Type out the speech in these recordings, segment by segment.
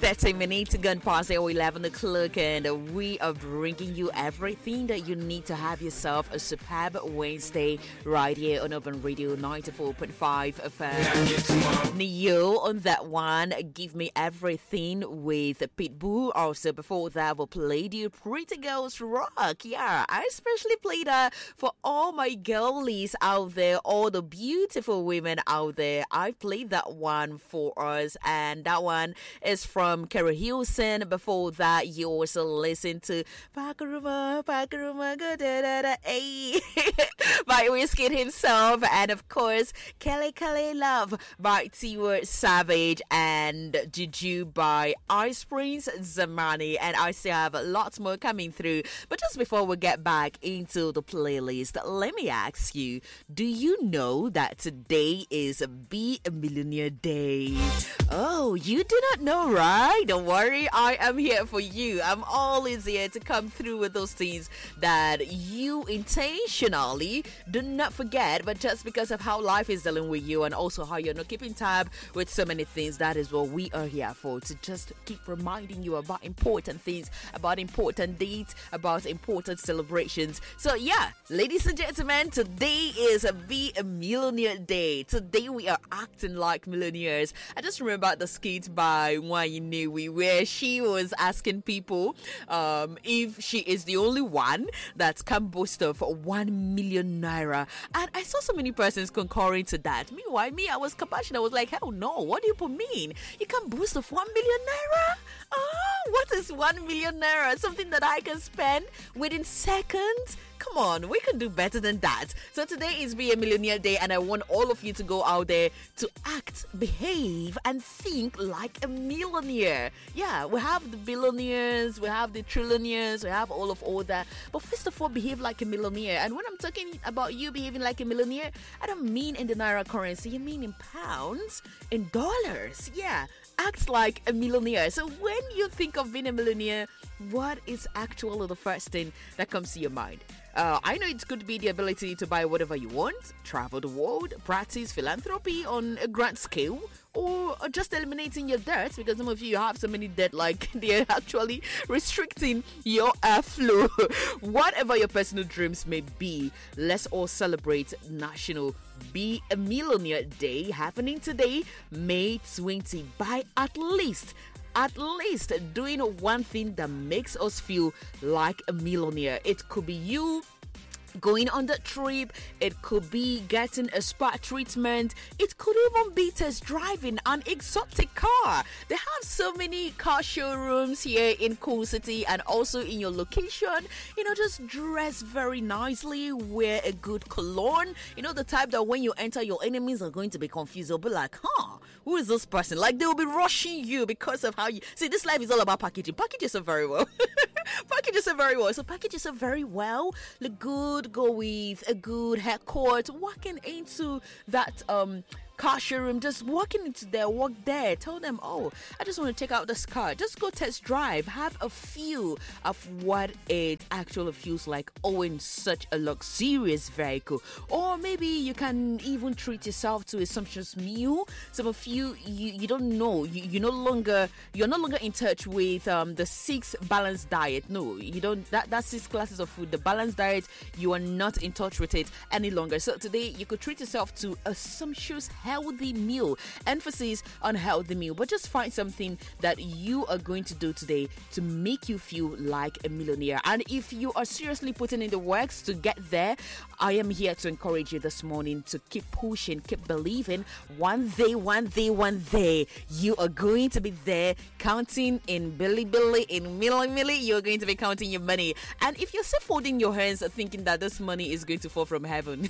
30 minutes gone past 11 o'clock, and we are bringing you everything that you need to have yourself a superb Wednesday right here on Urban Radio 94.5 FM. Neo on that one, Give Me Everything with Pitbull. Also, before that, we played you Pretty Girls Rock. Yeah, I especially played that for all my girlies out there, all the beautiful women out there. I played that one for us, and that one is from Kerry Hilson. Before that, you also listened to Pakaruma, go da da da, ay, by Wizkid himself, and of course, Kelly Love by T-Word Savage, and Juju by Ice Prince Zamani. And I still have lots more coming through. But just before we get back into the playlist, let me ask you, do you know that today is Be a Millionaire Day? Oh, you do not know, right? Don't worry, I am here for you. I'm always here to come through with those things that you intentionally do not forget, but just because of how life is dealing with you and also how you're not keeping tab with so many things, that is what we are here for, to just keep reminding you about important things, about important dates, about important celebrations. So yeah, ladies and gentlemen, today is Be a Millionaire Day. Today we are acting like millionaires. I just remember the skit by Wanyinewi where she was asking people if she is the only one that can boast of 1 million naira, and I saw so many persons concurring to that. Meanwhile, me, I was compassionate. I was like, hell no, what do you mean? You can boast of 1 million naira? Oh, what is 1 million naira? Something that I can spend within seconds? Come on, we can do better than that. So today is Be a Millionaire Day, and I want all of you to go out there to act, behave, and think like a millionaire. Yeah, we have the billionaires, we have the trillionaires, we have all that. But first of all, behave like a millionaire. And when I'm talking about you behaving like a millionaire, I don't mean in the naira currency. I mean in pounds, in dollars. Yeah, act like a millionaire. So when you think of being a millionaire, what is actually the first thing that comes to your mind? I know it could be the ability to buy whatever you want, travel the world, practice philanthropy on a grand scale, or just eliminating your debts, because some of you have so many debt like they're actually restricting your airflow. Whatever your personal dreams may be, let's all celebrate National Be a Millionaire Day, happening today, May 20, by at least doing one thing that makes us feel like a millionaire. It could be you going on the trip, it could be getting a spa treatment, it could even be test driving an exotic car. They have so many car showrooms here in Cool City and also in your location. Just dress very nicely, wear a good cologne, the type that when you enter, your enemies are going to be confused. They'll be like, who is this person? Like, they'll be rushing you because of how you see. This life is all about packaging. Package yourself very well. Package yourself very well. So package yourself very well, look good, go with a good haircut, walking into that car showroom, just walking into there, walk there, tell them, oh, I just want to check out this car, just go test drive, have a feel of what it actually feels like owning such a luxurious vehicle. Or maybe you can even treat yourself to a sumptuous meal. Some of you don't know, you're no longer in touch with the 6 balanced diet. No, you don't, that 6 classes of food, the balanced diet, you are not in touch with it any longer. So today you could treat yourself to a sumptuous healthy meal. Emphasis on healthy meal, but just find something that you are going to do today to make you feel like a millionaire. And if you are seriously putting in the works to get there, I am here to encourage you this morning to keep pushing, keep believing. One day, you are going to be there counting in billy, in milli. You're going to be counting your money. And if you're still folding your hands thinking that this money is going to fall from heaven,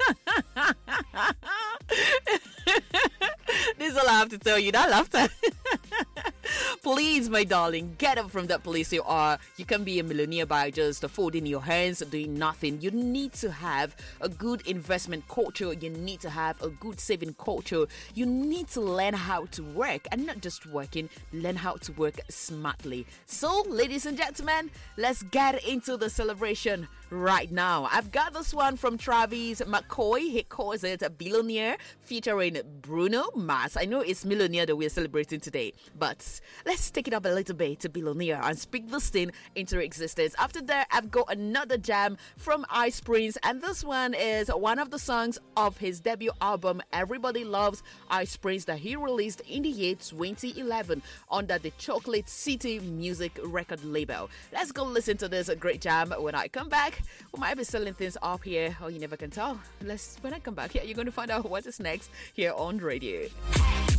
this is all I have to tell you. That laughter. Please, my darling, get up from that place you are. You can be a millionaire by just folding your hands, doing nothing. You need to have a good investment culture. You need to have a good saving culture. You need to learn how to work, and not just working, learn how to work smartly. So, ladies and gentlemen, let's get into the celebration right now. I've got this one from Travis McCoy. He calls it a Billionaire, featuring Bruno Mars. I know it's Millionaire that we're celebrating today, but let's let's take it up a little bit to Billionaire and speak this thing into existence. After that, I've got another jam from Ice Prince, and this one is one of the songs of his debut album, Everybody Loves Ice Prince, that he released in the year 2011 under the Chocolate City Music record label. Let's go listen to this great jam. When I come back, we might be selling things off here. Oh, you never can tell. When I come back here, you're going to find out what is next here on radio.